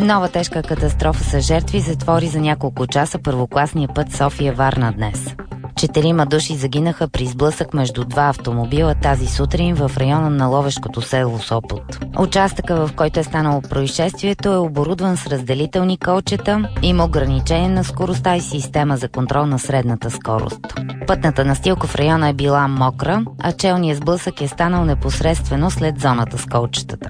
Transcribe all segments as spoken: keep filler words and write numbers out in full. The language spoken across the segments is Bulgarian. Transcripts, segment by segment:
Нова тежка катастрофа с жертви затвори за няколко часа първокласния път София-Варна днес. Четирима души загинаха при сблъсък между два автомобила тази сутрин в района на ловешкото село Сопот. Участъка, в който е станало происшествието, е оборудван с разделителни колчета, има ограничение на скоростта и система за контрол на средната скорост. Пътната настилка в района е била мокра, а челният сблъсък е станал непосредствено след зоната с колчетата.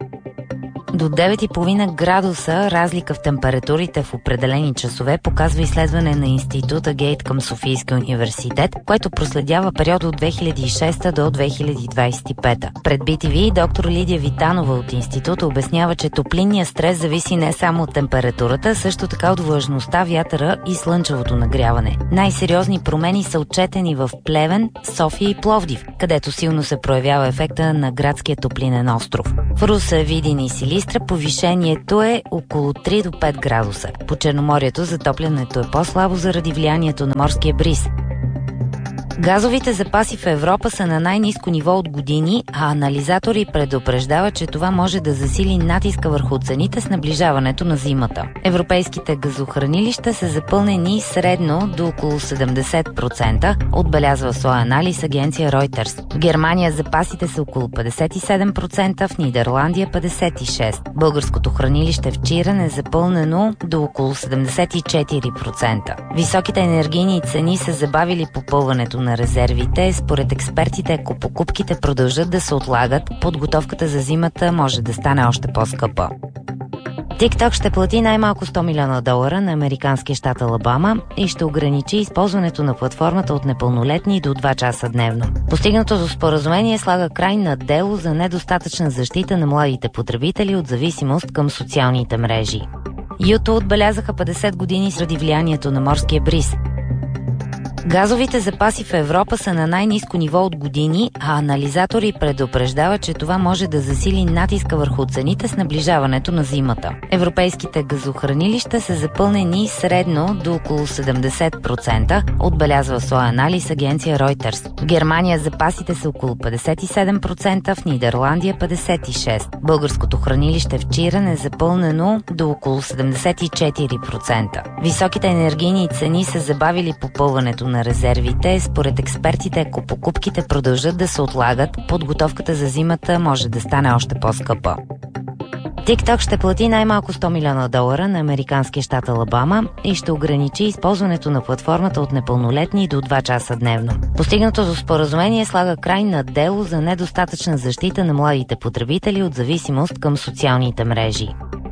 До девет и половина градуса разлика в температурите в определени часове показва изследване на института Гейт към Софийския университет, което проследява период от две хиляди и шеста до две хиляди двадесет и пета. Пред Би Ти Ви доктор Лидия Витанова от института обяснява, че топлинният стрес зависи не само от температурата, също така от влажността, вятъра и слънчевото нагряване. Най-сериозни промени са отчетени в Плевен, София и Пловдив, където силно се проявява ефекта на градския топлинен остров. В Русе, Видин и Силистра повишението е около три до пет градуса. По Черноморието затоплянето е по-слабо заради влиянието на морския бриз. Газовите запаси в Европа са на най-ниско ниво от години, а анализатори предупреждават, че това може да засили натиска върху цените с наближаването на зимата. Европейските газохранилища са запълнени средно до около седемдесет процента, отбелязва в своя анализ агенция Reuters. В Германия запасите са около петдесет и седем процента, в Нидерландия петдесет и шест процента. Българското хранилище в Чирен е запълнено до около седемдесет и четири процента. Високите енергийни цени са забавили попълването на резервите. Според експертите, ако покупките продължат да се отлагат, подготовката за зимата може да стане още по-скъпа. TikTok ще плати най-малко сто милиона долара на американския щат Алабама и ще ограничи използването на платформата от непълнолетни до два часа дневно. Постигнатото споразумение слага край на дело за недостатъчна защита на младите потребители от зависимост към социалните мрежи. Юто отбелязаха петдесет години заради влиянието на морския бриз. Газовите запаси в Европа са на най-ниско ниво от години, а анализатори предупреждават, че това може да засили натиска върху цените с наближаването на зимата. Европейските газохранилища са запълнени средно до около седемдесет процента, отбелязва в своя анализ агенция Reuters. В Германия запасите са около петдесет и седем процента, в Нидерландия петдесет и шест процента. Българското хранилище в Чирен е запълнено до около седемдесет и четири процента. Високите енергийни цени са забавили попълването на резервите. Според експертите, ако покупките продължат да се отлагат, подготовката за зимата може да стане още по-скъпа. TikTok ще плати най-малко сто милиона долара на американския щат Алабама и ще ограничи използването на платформата от непълнолетни до два часа дневно. Постигнатото споразумение слага край на дело за недостатъчна защита на младите потребители от зависимост към социалните мрежи.